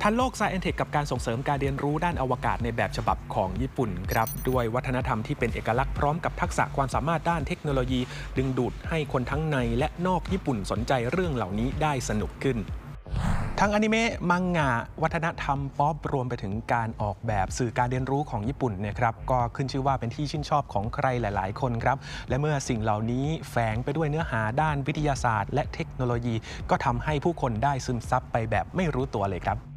ทันโลก Science Tech กับการส่งเสริมการเรียนรู้ด้านอวกาศในแบบฉบับของญี่ปุ่นครับด้วยวัฒนธรรมที่เป็นเอกลักษณ์พร้อมกับทักษะความสามารถด้านเทคโนโลยีดึงดูดให้คนทั้งในและนอกญี่ปุ่นสนใจเรื่องเหล่านี้ได้สนุกขึ้นทั้งอนิเมะมังงะวัฒนธรรมป๊อปรวมไปถึงการออกแบบสื่อการเรียนรู้ของญี่ปุ่นเนี่ยครับก็ขึ้นชื่อว่าเป็นที่ชื่นชอบของใครหลายๆคนครับและเมื่อสิ่งเหล่านี้แฝงไปด้วยเนื้อหาด้านวิทยาศาสตร์และเทคโนโลยีก็ทำให้ผู้คนได้ซึมซับไปแบบไม่รู้ตัวเลยครับ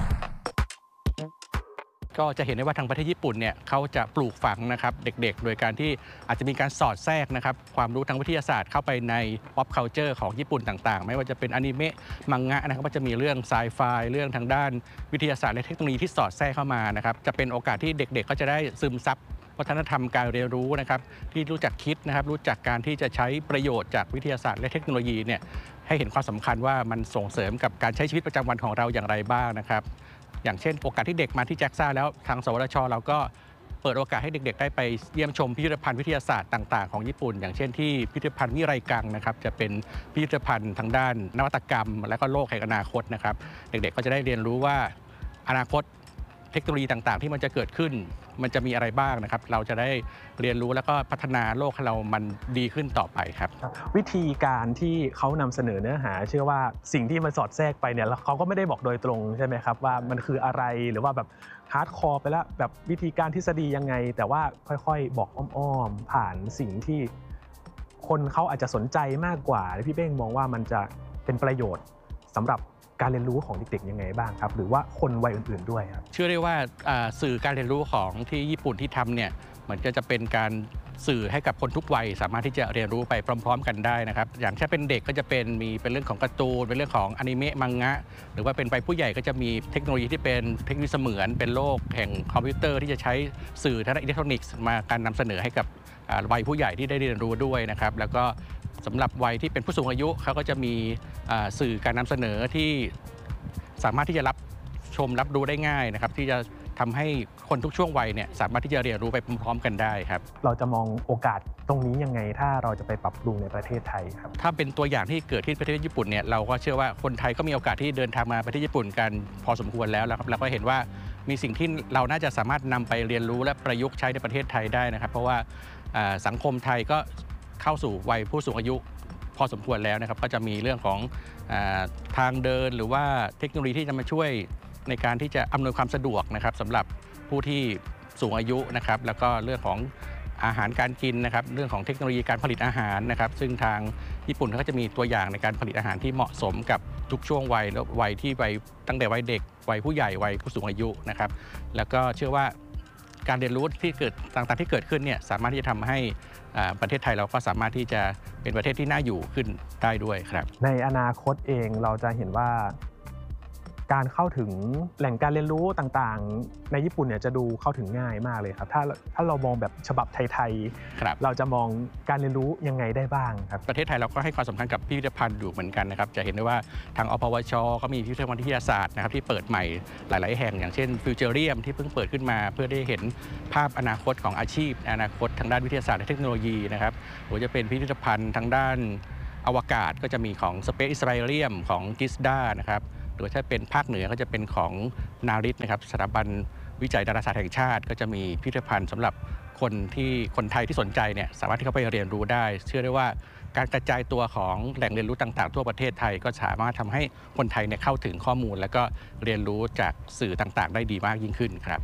ก็จะเห็นได้ว่าทางประเทศญี่ปุ่นเนี่ยเขาจะปลูกฝังนะครับเด็กๆโดยการที่อาจจะมีการสอดแทรกนะครับความรู้ทางวิทยาศาสตร์เข้าไปใน pop culture ของญี่ปุ่นต่างๆไม่ว่าจะเป็นอนิเมะมังงะนะครับก็จะมีเรื่องไซไฟเรื่องทางด้านวิทยาศาสตร์และเทคโนโลยีที่สอดแทรกเข้ามานะครับจะเป็นโอกาสที่เด็กๆก็จะได้ซึมซับวัฒนธรรมการเรียนรู้นะครับที่รู้จักคิดนะครับรู้จักการที่จะใช้ประโยชน์จากวิทยาศาสตร์และเทคโนโลยีเนี่ยให้เห็นความสำคัญว่ามันส่งเสริมกับการใช้ชีวิตประจำวันของเราอย่างไรบ้างนะครับอย่างเช่นโอกาสที่เด็กมาที่แจ็กซ่าแล้วทางสวทช.เราก็เปิดโอกาสให้เด็กๆได้ไปเยี่ยมชมพิพิธภัณฑ์วิทยาศาสตร์ต่างๆของญี่ปุ่นอย่างเช่นที่พิพิธภัณฑ์วิไรกังนะครับจะเป็นพิพิธภัณฑ์ทางด้านนวัตกรรมและก็โลกแห่งอนาคตนะครับเด็กๆก็จะได้เรียนรู้ว่าอนาคตเทคโนโลยีต่างๆที่มันจะเกิดขึ้นมันจะมีอะไรบ้างนะครับเราจะได้เรียนรู้แล้วก็พัฒนาโลกของเรามันดีขึ้นต่อไปครับวิธีการที่เขานำเสนอเนื้อหาเชื่อว่าสิ่งที่มันสอดแทรกไปเนี่ยแล้วเขาก็ไม่ได้บอกโดยตรงใช่ไหมครับว่ามันคืออะไรหรือว่าแบบฮาร์ดคอร์ไปแล้วแบบวิธีการทฤษฎียังไงแต่ว่าค่อยๆบอกอ้อมๆผ่านสิ่งที่คนเขาอาจจะสนใจมากกว่าพี่เป้งมองว่ามันจะเป็นประโยชน์สำหรับการเรียนรู้ของเด็กๆยังไงบ้างครับหรือว่าคนวัยอื่นๆด้วยครับเชื่อได้ว่าสื่อการเรียนรู้ของที่ญี่ปุ่นที่ทำเนี่ยมันก็จะเป็นการสื่อให้กับคนทุกวัยสามารถที่จะเรียนรู้ไปพร้อมๆกันได้นะครับอย่างถ้าเป็นเด็กก็จะเป็นเป็นเรื่องของการ์ตูนเป็นเรื่องของอนิเมะมังงะหรือว่าเป็นไปผู้ใหญ่ก็จะมีเทคโนโลยีที่เป็นเทคโนโลยีเสมือนเป็นโลกแห่งคอมพิวเตอร์ที่จะใช้สื่อทางด้านอิเล็กทรอนิกส์มาการนำเสนอให้กับวัยผู้ใหญ่ที่ได้เรียนรู้ด้วยนะครับแล้วก็สำหรับวัยที่เป็นผู้สูงอายุเขาก็จะมีสื่อการนำเสนอที่สามารถที่จะรับชมรับรู้ได้ง่ายนะครับที่จะทำให้คนทุกช่วงวัยเนี่ยสามารถที่จะเรียนรู้ไปพร้อมๆกันได้ครับเราจะมองโอกาสตรงนี้ยังไงถ้าเราจะไปปรับปรุงในประเทศไทยครับถ้าเป็นตัวอย่างที่เกิดที่ประเทศญี่ปุ่นเนี่ยเราก็เชื่อว่าคนไทยก็มีโอกาสที่เดินทางมาประเทศญี่ปุ่นกันพอสมควรแล้วครับเราก็เห็นว่ามีสิ่งที่เราน่าจะสามารถนำไปเรียนรู้และประยุกต์ใช้ในประเทศไทยได้นะครับเพราะว่าสังคมไทยก็เข้าสู่วัยผู้สูงอายุพอสมควรแล้วนะครับก็จะมีเรื่องของทางเดินหรือว่าเทคโนโลยีที่จะมาช่วยในการที่จะอำนวยความสะดวกนะครับสำหรับผู้ที่สูงอายุนะครับแล้วก็เรื่องของอาหารการกินนะครับเรื่องของเทคโนโลยีการผลิตอาหารนะครับซึ่งทางญี่ปุ่นเขาก็จะมีตัวอย่างในการผลิตอาหารที่เหมาะสมกับทุกช่วงวัยและวัยที่ตั้งแต่วัยเด็กวัยผู้ใหญ่วัยผู้สูงอายุนะครับแล้วก็เชื่อว่าการเรียนรู้ที่เกิดต่างๆที่เกิดขึ้นเนี่ยสามารถที่จะทำให้ประเทศไทยเราก็สามารถที่จะเป็นประเทศที่น่าอยู่ขึ้นได้ด้วยครับในอนาคตเองเราจะเห็นว่าการเข้าถึงแหล่งการเรียนรู้ต่างๆในญี่ปุ่นเนี่ยจะดูเข้าถึงง่ายมากเลยครับถ้าเรามองแบบฉบับไทยๆเราจะมองการเรียนรู้ยังไงได้บ้างครับประเทศไทยเราก็ให้ความสำคัญกับพิพิธภัณฑ์อยู่เหมือนกันนะครับจะเห็นได้ว่าทางอปวชก็มีพิพิธภัณฑ์วิทยาศาสตร์นะครับที่เปิดใหม่หลายๆแห่งอย่างเช่นฟิวเจอเรียมที่เพิ่งเปิดขึ้นมาเพื่อได้เห็นภาพอนาคตของอาชีพอนาคตทางด้านวิทยาศาสตร์และเทคโนโลยีนะครับหรือจะเป็นพิพิธภัณฑ์ทางด้านอวกาศก็จะมีของ Space Israelium ของกิสดานะครับหรือถ้าเป็นภาคเหนือก็จะเป็นของนาริตนะครับสถาบันวิจัยดาราศาสตร์แห่งชาติก็จะมีพิพิธภัณฑ์สำหรับคนไทยที่สนใจเนี่ยสามารถที่เข้าไปเรียนรู้ได้เชื่อได้ว่าการกระจายตัวของแหล่งเรียนรู้ต่างๆทั่วประเทศไทยก็สามารถทำให้คนไทยเนี่ยเข้าถึงข้อมูลและก็เรียนรู้จากสื่อต่างๆได้ดีมากยิ่งขึ้นครับ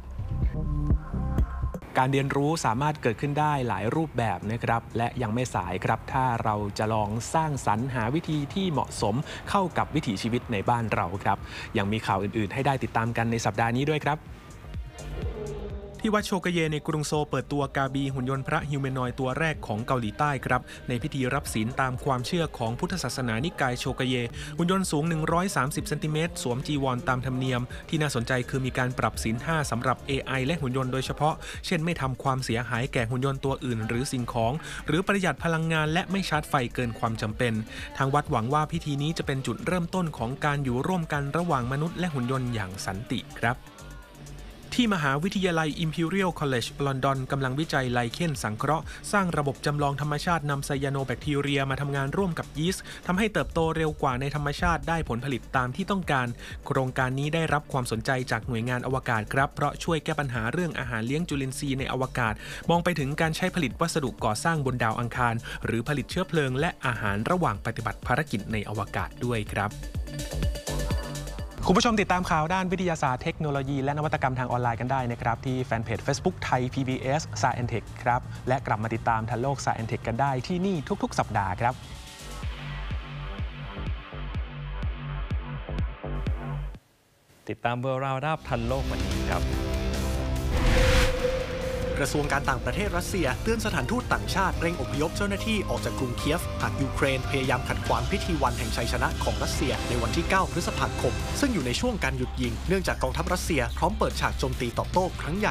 การเรียนรู้สามารถเกิดขึ้นได้หลายรูปแบบนะครับและยังไม่สายครับถ้าเราจะลองสร้างสรรค์หาวิธีที่เหมาะสมเข้ากับวิถีชีวิตในบ้านเราครับยังมีข่าวอื่นๆให้ได้ติดตามกันในสัปดาห์นี้ด้วยครับที่วัดโชกเยในกรุงโซลเปิดตัวกาบีหุ่นยนต์พระฮิวแมนอยด์ตัวแรกของเกาหลีใต้ครับในพิธีรับศีลตามความเชื่อของพุทธศาสนานิกายโชกเยหุ่นยนต์สูง130เซนติเมตรสวมจีวรตามธรรมเนียมที่น่าสนใจคือมีการปรับศีล 5สำหรับ AI และหุ่นยนต์โดยเฉพาะเช่นไม่ทำความเสียหายแก่หุ่นยนต์ตัวอื่นหรือสิ่งของหรือประหยัดพลังงานและไม่ชาร์จไฟเกินความจำเป็นทางวัดหวังว่าพิธีนี้จะเป็นจุดเริ่มต้นของการอยู่ร่วมกันระหว่างมนุษย์และหุ่นยนต์อย่างสันติครับทที่มหาวิทยาลัย Imperial College ลอนดอนกำลังวิจัยไลเคนสังเคราะห์สร้างระบบจำลองธรรมชาตินำไซยาโนแบคทีเรียมาทำงานร่วมกับยีสต์ทำให้เติบโตเร็วกว่าในธรรมชาติได้ผลผลิตตามที่ต้องการโครงการนี้ได้รับความสนใจจากหน่วยงานอวกาศครับเพราะช่วยแก้ปัญหาเรื่องอาหารเลี้ยงจุลินทรีย์ในอวกาศมองไปถึงการใช้ผลิตวัสดุก่อสร้างบนดาวอังคารหรือผลิตเชื้อเพลิงและอาหารระหว่างปฏิบัติภารกิจในอวกาศด้วยครับคุณผู้ชมติดตามข่าวด้านวิทยาศาสตร์เทคโนโลยีและนวัตกรรมทางออนไลน์กันได้นะครับที่แฟนเพจ Facebook ไทย PBS Science Tech ครับและกลับมาติดตามทันโลก Science Tech กันได้ที่นี่ทุกๆสัปดาห์ครับติดตาม World Roundup ทันโลกวันนี้ครับกระทรวงการต่างประเทศรัสเซียเตือนสถานทูตต่างชาติเร่งอพยพเจ้าหน้าที่ออกจากกรุงเคียฟหากยูเครนพยายามขัดขวางพิธีวันแห่งชัยชนะของรัสเซียในวันที่ 9 พฤษภาคมซึ่งอยู่ในช่วงการหยุดยิงเนื่องจากกองทัพรัสเซียพร้อมเปิดฉากโจมตีตอบโต้ครั้งใหญ่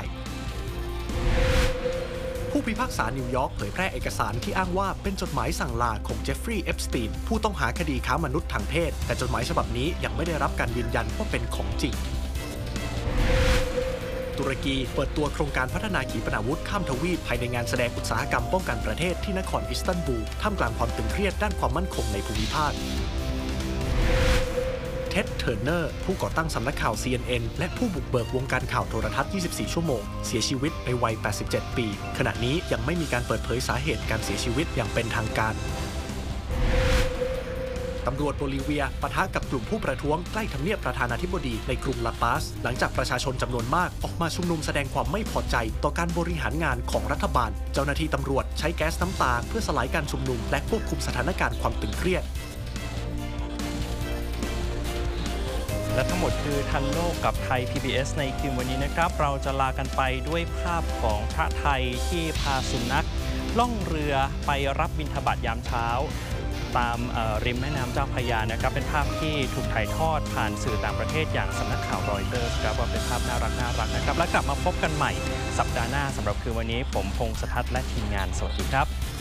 ผู้พิพากษานิวยอร์กเผยแพร่เอกสารที่อ้างว่าเป็นจดหมายสั่งลาของเจฟฟรีย์ เอปสตีนผู้ต้องหาคดีค้ามนุษย์ทางเพศแต่จดหมายฉบับนี้ยังไม่ได้รับการยืนยันว่าเป็นของจริงตุรกีเปิดตัวโครงการพัฒนาขีปนาวุธข้ามทวีปภายในงานแสดงอุตสาหกรรมป้องกันประเทศที่นครอิสตันบูลท่ามกลางความตึงเครียดด้านความมั่นคงในภูมิภาคเท็ด เทอร์เนอร์ผู้ก่อตั้งสำนักข่าว CNN และผู้บุกเบิกวงการข่าวโทรทัศน์ 24 ชั่วโมงเสียชีวิตในวัย 87 ปีขณะนี้ยังไม่มีการเปิดเผยสาเหตุการเสียชีวิตอย่างเป็นทางการตำรวจโบลิเวียปะทะกับกลุ่มผู้ประท้วงใกล้ทำเนียบประธานาธิบดีในกรุงลาปาสหลังจากประชาชนจำนวนมากออกมาชุมนุมแสดงความไม่พอใจต่อการบริหารงานของรัฐบาลเจ้าหน้าที่ตำรวจใช้แก๊สน้ำตาเพื่อสลายการชุมนุมและควบคุมสถานการณ์ความตึงเครียดและทั้งหมดคือทันโลกกับไทย PBS ในคืนวันนี้นะครับเราจะลากันไปด้วยภาพของพระไทยที่พาสุนัขล่องเรือไปรับบิณฑบาตยามเช้าตามริมแม่น้ำเจ้าพระยานะครับเป็นภาพที่ถูกถ่ายทอดผ่านสื่อต่างประเทศอย่างสำนักข่าวรอยเตอร์สครับว่าเป็นภาพน่ารักนะครับแล้วกลับมาพบกันใหม่สัปดาห์หน้าสำหรับคืนวันนี้ผมพงษ์สทัศน์และทีมงานสวัสดีครับ